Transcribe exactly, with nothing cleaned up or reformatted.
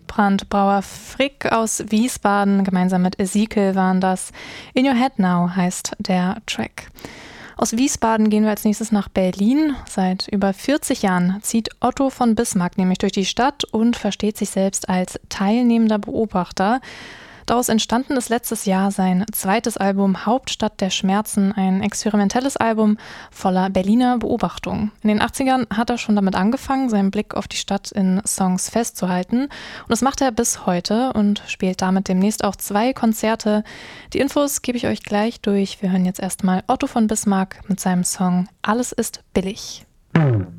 Brand Brauer Frick aus Wiesbaden. Gemeinsam mit Ezekiel waren das. In Your Head Now heißt der Track. Aus Wiesbaden gehen wir als nächstes nach Berlin. Seit über vierzig Jahren zieht Otto von Bismarck nämlich durch die Stadt und versteht sich selbst als teilnehmender Beobachter. Daraus entstanden ist letztes Jahr sein zweites Album Hauptstadt der Schmerzen, ein experimentelles Album voller Berliner Beobachtungen. In den achtzigern hat er schon damit angefangen, seinen Blick auf die Stadt in Songs festzuhalten. Und das macht er bis heute und spielt damit demnächst auch zwei Konzerte. Die Infos gebe ich euch gleich durch. Wir hören jetzt erstmal Otto von Bismarck mit seinem Song Alles ist billig.